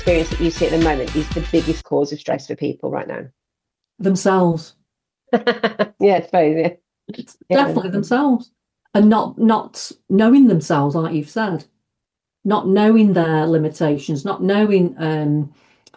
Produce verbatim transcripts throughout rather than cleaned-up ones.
experience that you see at the moment is the biggest cause of stress for people right now? Themselves. Yeah, I suppose, yeah. It's Yeah. definitely themselves. And not not knowing themselves, like you've said, not knowing their limitations, not knowing um,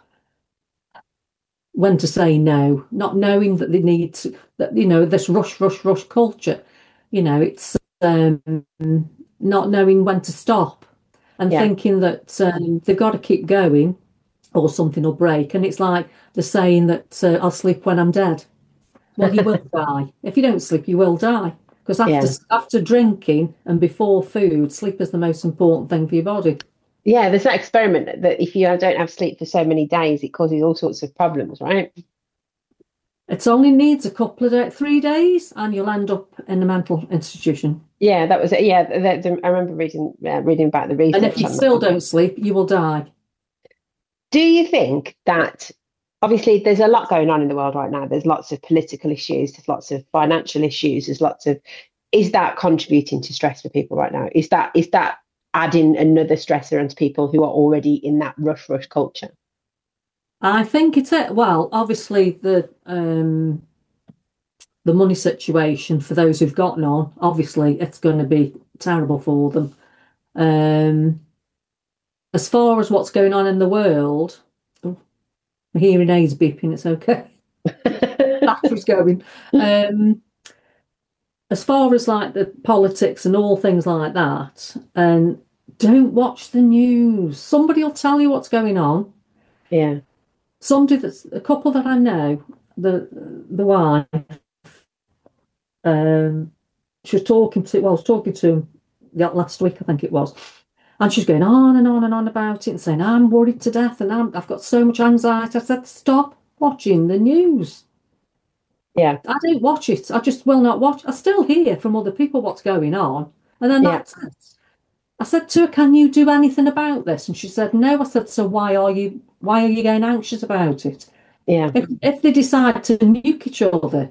when to say no, not knowing that they need to, that, you know, this rush, rush, rush culture, you know, it's um, not knowing when to stop and Yeah. thinking that um, they've got to keep going or something will break. And it's like the saying that uh, I'll sleep when I'm dead. Well, you will die. If you don't sleep, you will die. Because after Yeah. after drinking and before food, sleep is the most important thing for your body. Yeah, there's that experiment that if you don't have sleep for so many days, it causes all sorts of problems, right? It only needs a couple of days, three days, and you'll end up in a mental institution. Yeah, that was it. Yeah, the, the, I remember reading uh, reading about the And if research you on still that. don't sleep, you will die. Do you think that obviously there's a lot going on in the world right now? There's lots of political issues, there's lots of financial issues, there's lots of, is that contributing to stress for people right now? Is that is that adding another stressor onto people who are already in that rush rush culture? I think it's it. Well, obviously the um, the money situation for those who've got none, obviously it's going to be terrible for them. Um, as far as what's going on in the world, oh, my hearing aids beeping. It's okay. Battery's going. Um, as far as like the politics and all things like that, and don't watch the news. Somebody will tell you what's going on. Yeah, Somebody that's a couple that I know, the the wife, um, she was talking to, well, I was talking to him yeah, last week, I think it was, and she's going on and on and on about it and saying, I'm worried to death and I'm, I've got so much anxiety. I said, stop watching the news. yeah, I don't watch it. I just will not watch. I still hear from other people what's going on. And then yeah, that's it. I said to her, can you do anything about this? And she said, no. I said, so why are you why are you getting anxious about it? yeah, If if they decide to nuke each other,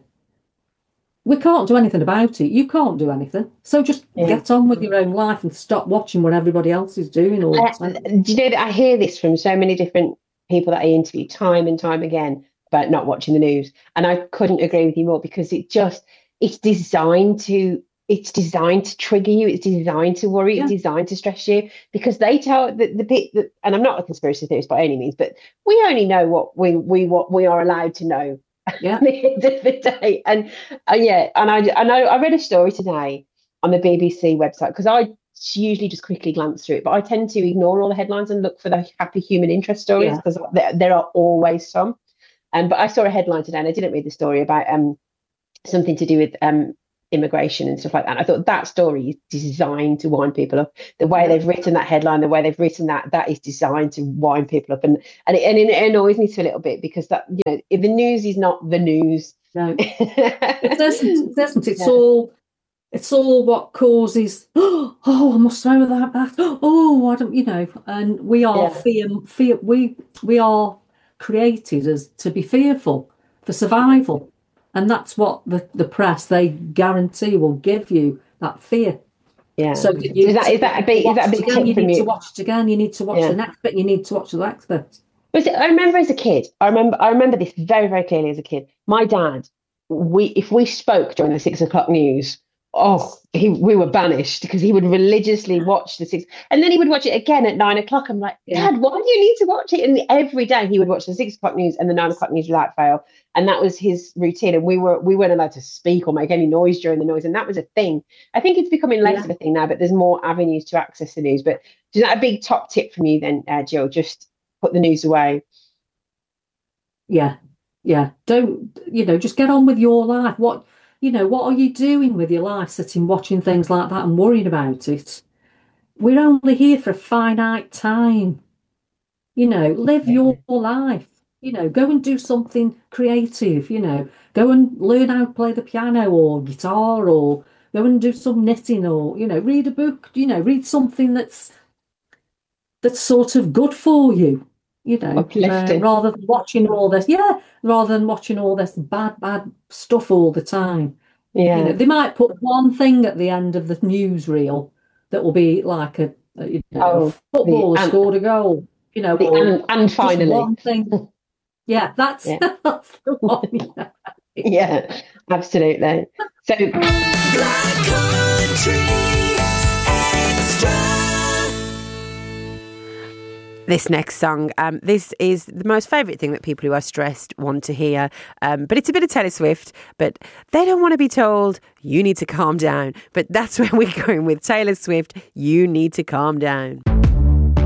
we can't do anything about it. You can't do anything. So just yeah. get on with your own life and stop watching what everybody else is doing all the I, time. do you know that I hear this from so many different people that I interview time and time again about not watching the news, and I couldn't agree with you more because it just it's designed to it's designed to trigger you, it's designed to worry, it's Yeah, designed to stress you because they tell the the bit that, and I'm not a conspiracy theorist by any means, but we only know what we we what we are allowed to know at yeah, the end of the day, and uh, yeah, and I I know I read a story today on the B B C website because I usually just quickly glance through it, but I tend to ignore all the headlines and look for the happy human interest stories yeah. because there, there are always some. Um, but I saw a headline today and I didn't read the story about um, something to do with um, immigration and stuff like that. And I thought that story is designed to wind people up. The way Yeah. they've written that headline, the way they've written that, that is designed to wind people up. And and it, and it annoys me to a little bit because that, you know, if the news is not the news. No, it isn't. It isn't. It's Yeah, all it's all what causes, oh, I must know that, that. Oh, I don't, you know, and we are yeah, fear, fear, we we are created as to be fearful for yeah, survival. And that's what the, the press, they guarantee will give you that fear. yeah. So that So is you that to is that a big is watch that a it big again, tip you from need to you? watch it again, you need to watch the Yeah. next bit, you need to watch the next bit. Was it, I remember as a kid, I remember I remember this very, very clearly as a kid. My dad, we if we spoke during the six o'clock news, oh, he we were banished because he would religiously watch the six and then he would watch it again at nine o'clock. I'm like, Yeah, Dad, why do you need to watch it? And every day he would watch the six o'clock news and the nine o'clock news without fail. And that was his routine. And we were we weren't allowed to speak or make any noise during the noise. And that was a thing. I think it's becoming less yeah, of a thing now, but there's more avenues to access the news. But is that a big top tip from you then, uh, Jill? Just put the news away. yeah, yeah. Don't, you know, just get on with your life. What, you know, what are you doing with your life, sitting watching things like that and worrying about it? We're only here for a finite time. You know, live your life. You know, go and do something creative, you know, go and learn how to play the piano or guitar or go and do some knitting or, you know, read a book, you know, read something that's that's sort of good for you, you know, uh, Uplifting. rather than watching all this, yeah, rather than watching all this bad, bad stuff all the time. You know, Yeah. they might put one thing at the end of the newsreel that will be like a, a you know, a Oh, the footballer and scored a goal. you know, The, or and, and finally. one thing. Yeah, that's, yeah. that's the one. Yeah, yeah absolutely. So Black Country Extra. This next song, um, this is the most favourite thing that people who are stressed want to hear. Um, but it's a bit of Taylor Swift, but they don't want to be told, you need to calm down. But that's where we're going with Taylor Swift, You Need to Calm Down.